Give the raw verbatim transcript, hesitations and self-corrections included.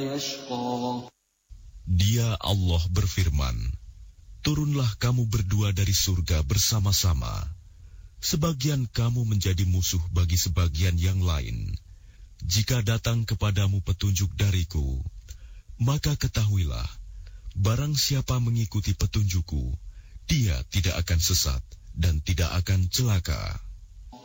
يشقى. Dia Allah berfirman, turunlah kamu berdua dari surga bersama-sama. Sebagian kamu menjadi musuh bagi sebagian yang lain. Jika datang kepadamu petunjuk dariku, maka ketahuilah, barang siapa mengikuti petunjukku, dia tidak akan sesat dan tidak akan celaka.